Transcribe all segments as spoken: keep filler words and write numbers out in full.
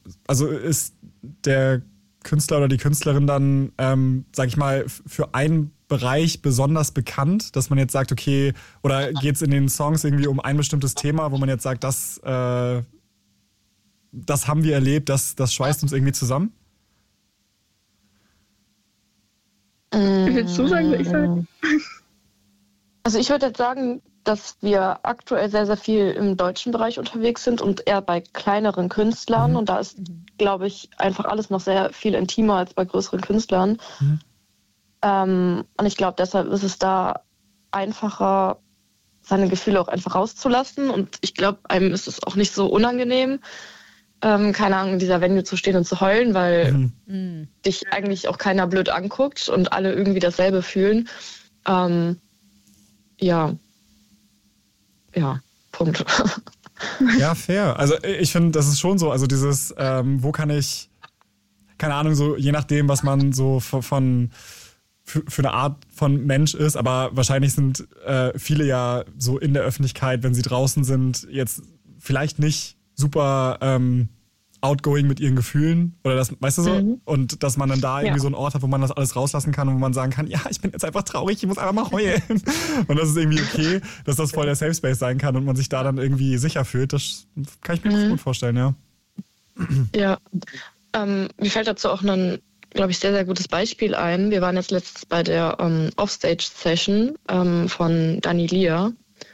also ist der Künstler oder die Künstlerin dann, ähm, sag ich mal, für einen Bereich besonders bekannt, dass man jetzt sagt, okay, oder geht es in den Songs irgendwie um ein bestimmtes Thema, wo man jetzt sagt, das, äh, das haben wir erlebt, das, das schweißt uns irgendwie zusammen? Willst du sagen, soll ich sagen? Also ich würde jetzt sagen, dass wir aktuell sehr, sehr viel im deutschen Bereich unterwegs sind und eher bei kleineren Künstlern. Mhm. Und da ist, glaube ich, einfach alles noch sehr viel intimer als bei größeren Künstlern. Mhm. Ähm, und ich glaube, deshalb ist es da einfacher, seine Gefühle auch einfach rauszulassen. Und ich glaube, einem ist es auch nicht so unangenehm, ähm, keine Ahnung, in dieser Venue zu stehen und zu heulen, weil mhm. dich eigentlich auch keiner blöd anguckt und alle irgendwie dasselbe fühlen. Ähm, ja. Ja, Punkt. Ja, fair. Also ich finde, das ist schon so, also dieses, ähm, wo kann ich, keine Ahnung, so je nachdem, was man so von, von für, für eine Art von Mensch ist, aber wahrscheinlich sind äh, viele ja so in der Öffentlichkeit, wenn sie draußen sind, jetzt vielleicht nicht super ähm, outgoing mit ihren Gefühlen oder das, weißt du so? Mhm. Und dass man dann da irgendwie ja. so einen Ort hat, wo man das alles rauslassen kann und wo man sagen kann, ja, ich bin jetzt einfach traurig, ich muss einfach mal heulen. Und das ist irgendwie okay, dass das voll der Safe Space sein kann und man sich da dann irgendwie sicher fühlt. Das kann ich mir mhm. gut vorstellen, ja. Ja, ähm, mir fällt dazu auch ein, glaube ich, sehr, sehr gutes Beispiel ein. Wir waren jetzt letztens bei der ähm, Offstage-Session ähm, von Dani Lia.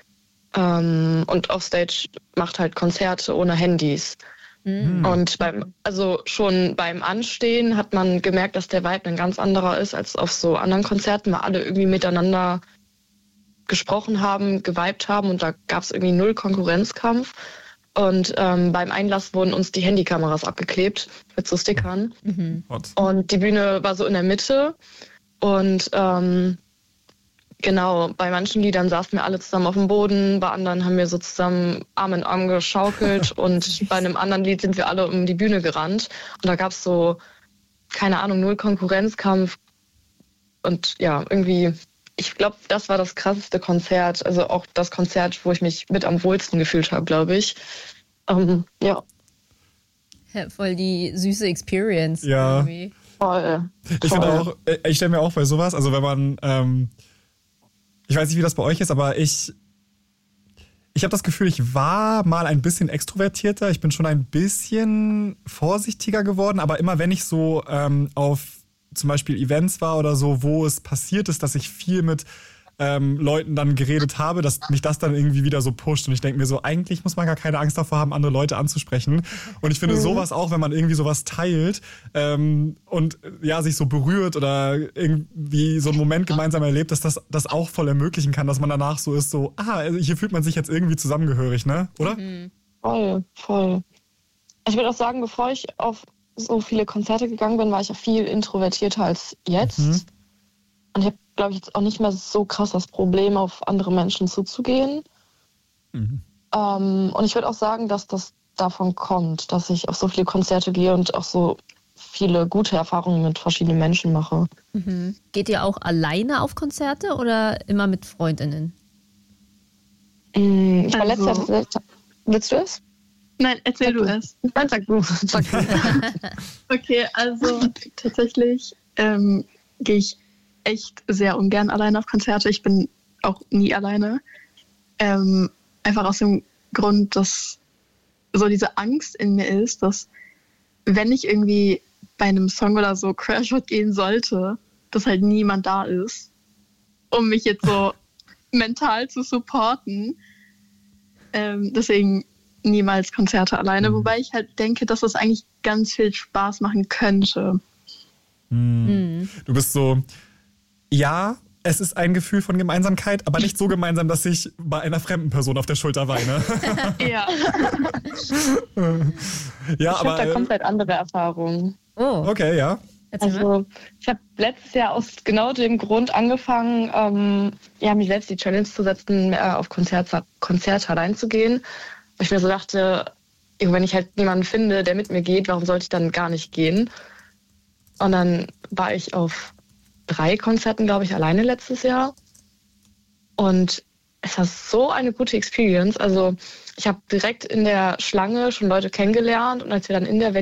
Ähm, und Offstage macht halt Konzerte ohne Handys. Mhm. Und beim, also schon beim Anstehen hat man gemerkt, dass der Vibe ein ganz anderer ist als auf so anderen Konzerten, weil alle irgendwie miteinander gesprochen haben, geweibt haben und da gab es irgendwie null Konkurrenzkampf. Und ähm, beim Einlass wurden uns die Handykameras abgeklebt mit so Stickern. Mhm. Und die Bühne war so in der Mitte. Und ähm, genau, bei manchen Liedern saßen wir alle zusammen auf dem Boden, bei anderen haben wir so zusammen Arm in Arm geschaukelt und bei einem anderen Lied sind wir alle um die Bühne gerannt. Und da gab es so, keine Ahnung, null Konkurrenzkampf. Und ja, irgendwie, ich glaube, das war das krasseste Konzert. Also auch das Konzert, wo ich mich mit am wohlsten gefühlt habe, glaube ich. Ähm, ja. ja. Voll die süße Experience. Ja. Irgendwie. Voll. Ich finde auch, ich stelle mir auch bei sowas, also wenn man, ähm, ich weiß nicht, wie das bei euch ist, aber ich, ich habe das Gefühl, ich war mal ein bisschen extrovertierter. Ich bin schon ein bisschen vorsichtiger geworden, aber immer wenn ich so ähm, auf zum Beispiel Events war oder so, wo es passiert ist, dass ich viel mit ähm, Leuten dann geredet habe, dass mich das dann irgendwie wieder so pusht. Und ich denke mir so, eigentlich muss man gar keine Angst davor haben, andere Leute anzusprechen. Und ich finde mhm. sowas auch, wenn man irgendwie sowas teilt ähm, und ja sich so berührt oder irgendwie so einen Moment gemeinsam erlebt, dass das das auch voll ermöglichen kann, dass man danach so ist, so, ah, hier fühlt man sich jetzt irgendwie zusammengehörig, ne? Oder? Mhm. Voll, voll. Ich würde auch sagen, bevor ich auf so viele Konzerte gegangen bin, war ich ja viel introvertierter als jetzt. Mhm. Und ich habe, glaube ich, jetzt auch nicht mehr so krass das Problem, auf andere Menschen zuzugehen. Mhm. Ähm, und ich würde auch sagen, dass das davon kommt, dass ich auf so viele Konzerte gehe und auch so viele gute Erfahrungen mit verschiedenen Menschen mache. Mhm. Geht ihr auch alleine auf Konzerte oder immer mit FreundInnen? Mhm, ich war also. letztes Jahr... Willst du es? Nein, erzähl sag du es. Nein, sag du. Sag du. Okay, also tatsächlich ähm, gehe ich echt sehr ungern alleine auf Konzerte. Ich bin auch nie alleine. Ähm, einfach aus dem Grund, dass so diese Angst in mir ist, dass wenn ich irgendwie bei einem Song oder so Crashwood gehen sollte, dass halt niemand da ist, um mich jetzt so mental zu supporten. Ähm, deswegen niemals Konzerte alleine, mhm. wobei ich halt denke, dass das eigentlich ganz viel Spaß machen könnte. Mhm. Mhm. Du bist so, ja, es ist ein Gefühl von Gemeinsamkeit, aber nicht so gemeinsam, dass ich bei einer fremden Person auf der Schulter weine. Ja. ja, ich aber habe da komplett andere Erfahrungen. Oh. Okay, ja. Also ich habe letztes Jahr aus genau dem Grund angefangen, ähm, ja, mich selbst die Challenge zu setzen, mehr auf Konzerte, Konzerte allein zu gehen. Weil ich mir so dachte, wenn ich halt niemanden finde, der mit mir geht, warum sollte ich dann gar nicht gehen? Und dann war ich auf drei Konzerten, glaube ich, alleine letztes Jahr. Und es war so eine gute Experience. Also ich habe direkt in der Schlange schon Leute kennengelernt und als wir dann in der